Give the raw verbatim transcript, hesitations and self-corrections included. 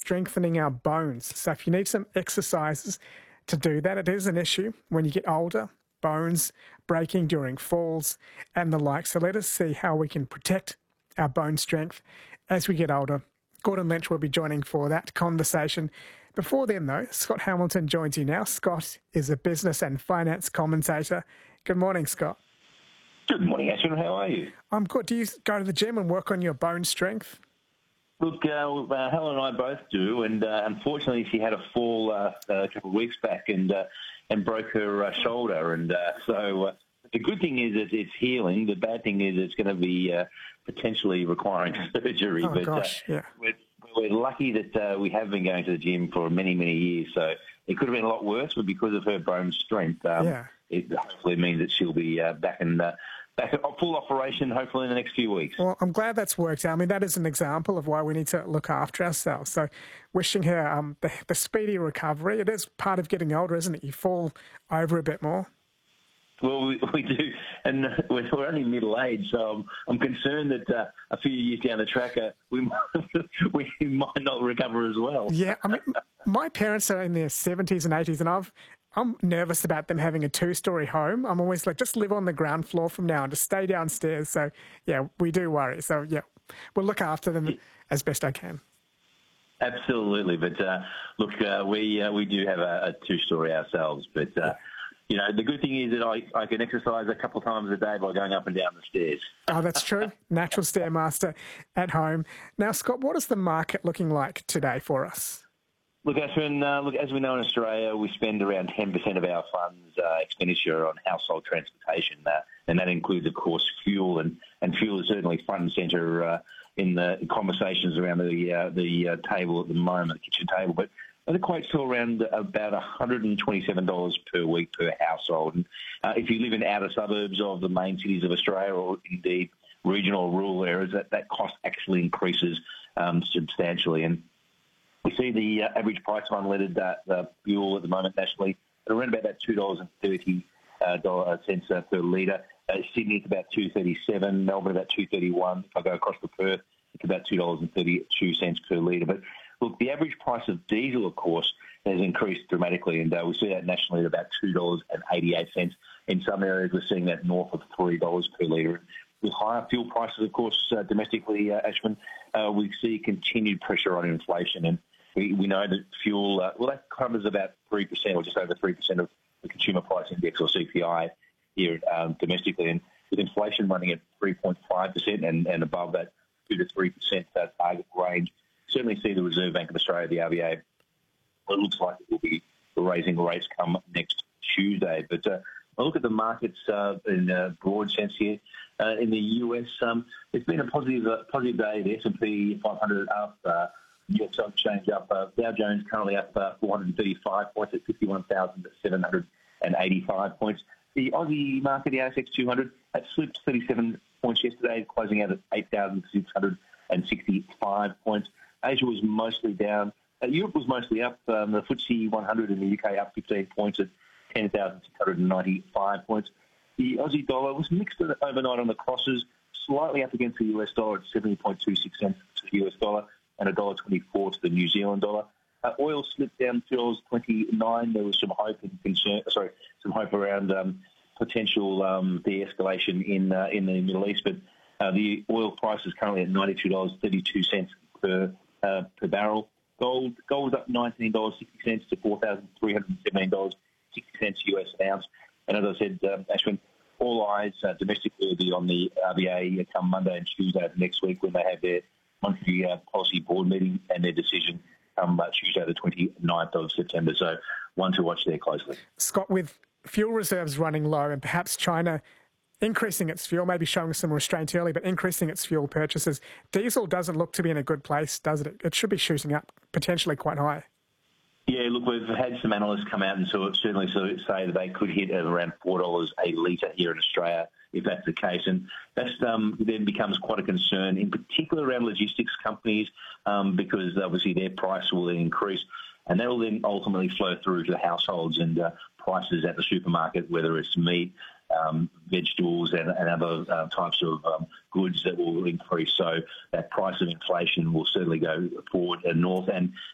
strengthening our bones. So if you need some exercises to do that, it is an issue when you get older, bones breaking during falls and the like. So let us see how we can protect our bone strength as we get older. Gordon Lynch will be joining for that conversation. Before then, though, Scott Hamilton joins you now. Scott is a business and finance commentator. Good morning, Scott. Good morning, Ashwin. How are you? I'm good. Do you go to the gym and work on your bone strength? Look, uh, uh, Helen and I both do, and uh, unfortunately she had a fall uh, a couple of weeks back and uh, and broke her uh, shoulder. And uh, so uh, the good thing is that it's healing. The bad thing is it's going to be uh, potentially requiring surgery. Oh, but gosh, uh, yeah. We're, we're lucky that uh, we have been going to the gym for many, many years. So it could have been a lot worse, but because of her bone strength, um, yeah. it hopefully means that she'll be uh, back in uh, back at full operation hopefully in the next few weeks. Well, I'm glad that's worked out. I mean, that is an example of why we need to look after ourselves. So wishing her um, the, the speedy recovery. It is part of getting older, isn't it? You fall over a bit more. Well, we, we do, and we're, we're only middle-aged, so I'm, I'm concerned that uh, a few years down the track, uh, we, might, we might not recover as well. Yeah, I mean, my parents are in their seventies and eighties, and I've I'm nervous about them having a two-storey home. I'm always like, just live on the ground floor from now and just stay downstairs. So, yeah, we do worry. So, yeah, we'll look after them as best I can. Absolutely. But, uh, look, uh, we uh, we do have a, a two-storey ourselves. But, uh, you know, the good thing is that I, I can exercise a couple of times a day by going up and down the stairs. Oh, that's true. Natural Stairmaster at home. Now, Scott, what is the market looking like today for us? Look, Ashwin, uh, look, as we know in Australia, we spend around ten percent of our funds uh, expenditure on household transportation, uh, and that includes, of course, fuel, and, and fuel is certainly front and centre uh, in the conversations around the uh, the uh, table at the moment, the kitchen table. But it equates to around about one hundred twenty-seven dollars per week per household. And uh, if you live in outer suburbs of the main cities of Australia, or indeed regional or rural areas, that, that cost actually increases um, substantially. And we see the uh, average price of unleaded uh, uh, fuel at the moment nationally at around about that two dollars thirty uh, cents uh, per litre. Uh, Sydney, it's about two dollars thirty-seven. Melbourne, about two dollars thirty-one. If I go across to Perth, it's about two dollars thirty-two cents per litre. But look, the average price of diesel, of course, has increased dramatically, and uh, we see that nationally at about two dollars eighty-eight. In some areas, we're seeing that north of three dollars per litre. With higher fuel prices, of course, uh, domestically, uh, Ashwin, uh, we see continued pressure on inflation. And we, we know that fuel, uh, well, that covers about three percent or just over three percent of the consumer price index, or C P I, here um, domestically. And with inflation running at three point five percent and, and above that two to three percent uh, target range, certainly see the Reserve Bank of Australia, the R B A, well, it looks like it will be raising rates come next Tuesday. But uh, I look at the markets uh, in a broad sense here. Uh, in the U S, um, it's been a positive uh, positive day. The S and P five hundred up, uh, U S Exchange up, uh, Dow Jones currently up uh, four hundred thirty-five points at fifty-one thousand seven hundred eighty-five points. The Aussie market, the A S X two hundred, that slipped thirty-seven points yesterday, closing out at eight thousand six hundred sixty-five points. Asia was mostly down. Uh, Europe was mostly up. Um, the F T S E one hundred in the U K up fifteen points at ten thousand six hundred ninety-five points. The Aussie dollar was mixed overnight on the crosses, slightly up against the U S dollar at seventy point two six cents to the U S dollar and one dollar twenty-four to the New Zealand dollar. Uh, oil slipped down to two dollars twenty-nine. There was some hope and concern, sorry, some hope around um, potential um, de-escalation in uh, in the Middle East, but uh, the oil price is currently at ninety-two dollars thirty-two per uh, per barrel. Gold gold was up nineteen dollars sixty to four thousand three hundred seventeen dollars sixty U S an ounce. And as I said, um, Ashwin, all eyes uh, domestically will be on the R B A come Monday and Tuesday of next week when they have their monthly uh, policy board meeting and their decision come uh, Tuesday the twenty-ninth of September. So one to watch there closely. Scott, with fuel reserves running low and perhaps China increasing its fuel, maybe showing some restraint early, but increasing its fuel purchases, diesel doesn't look to be in a good place, does it? It should be shooting up potentially quite high. Yeah, look, we've had some analysts come out and so certainly say that they could hit at around four dollars a litre here in Australia, if that's the case. And that um, then becomes quite a concern, in particular around logistics companies, um, because obviously their price will then increase. And that will then ultimately flow through to the households and uh, prices at the supermarket, whether it's meat, um, vegetables and, and other uh, types of um, goods that will increase. So that price of inflation will certainly go forward and north. And